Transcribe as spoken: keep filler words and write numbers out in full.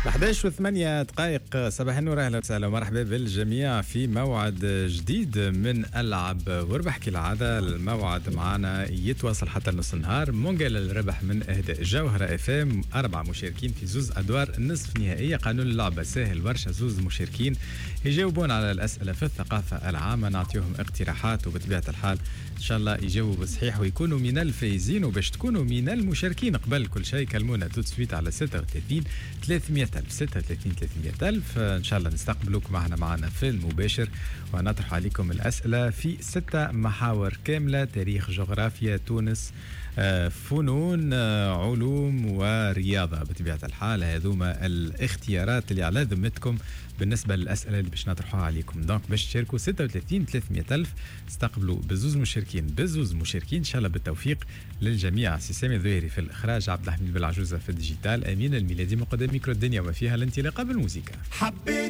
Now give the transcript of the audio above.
احداش وثمانية دقائق صباح النور، اهلا وسهلا ومرحبا بالجميع في موعد جديد من العب واربح. كالعاده الموعد معنا يتواصل حتى نص النهار. منقل الربح من اهداء جوهره اف ام، اربع مشاركين في زوز ادوار النصف نهائيه. قانون اللعبه سهل برشا، زوز مشاركين يجاوبون على الاسئله في الثقافه العامه، نعطيهم اقتراحات وبطبيعه الحال ان شاء الله يجاوبوا صحيح ويكونوا من الفايزين. وباش تكونوا من المشاركين قبل كل شيء كلمونا توت سويت على ستة وثلاثين ثلاثمية ألف ستة وثلاثين ثلاثمية ألف. ان شاء الله نستقبلوك معنا معنا في المباشر ونطرح عليكم الاسئله في ستة محاور كامله: تاريخ، جغرافيا، تونس، فنون، علوم ورياضه. بطبيعه الحال هذوما الاختيارات اللي على ذمتكم بالنسبه للاسئله اللي باش نطرحوها عليكم. دونك باش تشاركوا ستة وثلاثين ثلاثمية ألف استقبلوا بزوز مشاركين بزوز مشاركين ان شاء الله بالتوفيق للجميع. سي سامي الظهيري في الاخراج، عبد الحميد بالعجوزه في الديجيتال، امين الميلادي مقدم ميكرو الدنيا وما فيها الانطلاقه بالموسيقى. حبيت